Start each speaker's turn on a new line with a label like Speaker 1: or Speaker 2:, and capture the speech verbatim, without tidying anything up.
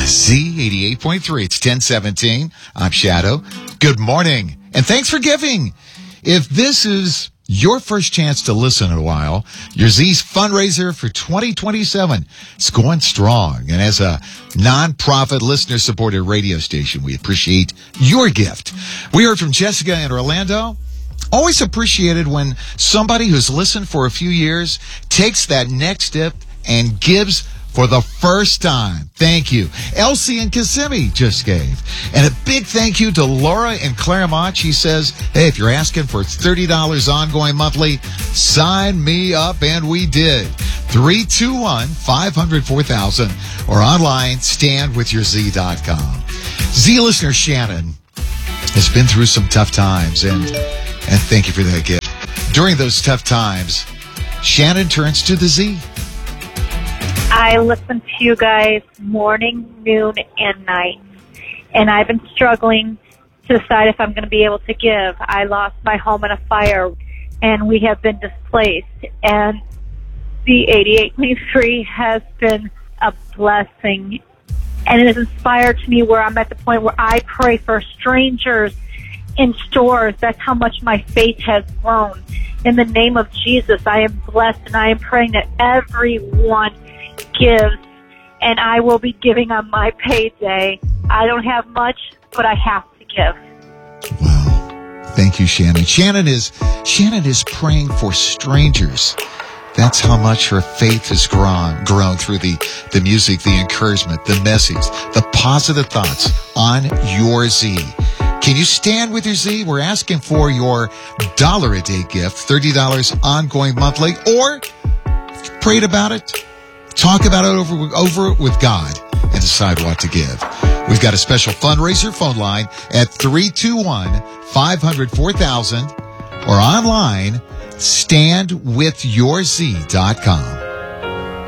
Speaker 1: Z eighty-eight point three. It's ten seventeen. I'm Shadow. Good morning, and thanks for giving. If this is your first chance to listen in a while, your Z's fundraiser for twenty twenty-seven is going strong. And as a non-profit listener-supported radio station, we appreciate your gift. We heard from Jessica in Orlando. Always appreciated when somebody who's listened for a few years takes that next step and gives for the first time. Thank you. Elsie and Kissimmee just gave. And a big thank you to Laura in Claremont. She says, hey, if you're asking for thirty dollars ongoing monthly, sign me up, and we did. three two one, five hundred, four thousand or online, stand with your z dot com. Z listener Shannon has been through some tough times, and, and thank you for that gift. During those tough times, Shannon turns to the Z.
Speaker 2: I listen to you guys morning, noon, and night, and I've been struggling to decide if I'm going to be able to give. I lost my home in a fire, and we have been displaced, and the eighty-eight point three has been a blessing, and it has inspired to me where I'm at the point where I pray for strangers in stores. That's how much my faith has grown. In the name of Jesus, I am blessed, and I am praying that everyone gives, and I will be giving on my payday. I don't have much, but I have to give.
Speaker 1: Wow. Thank you, Shannon. Shannon is Shannon is praying for strangers. That's how much her faith has grown, grown through the, the music, the encouragement, the message, the positive thoughts on your Z. Can you stand with your Z? We're asking for your dollar a day gift, thirty dollars ongoing monthly, or prayed about it. Talk about it over, over with God and decide what to give. We've got a special fundraiser phone line at three two one, five hundred, four thousand or online, stand with your z dot com.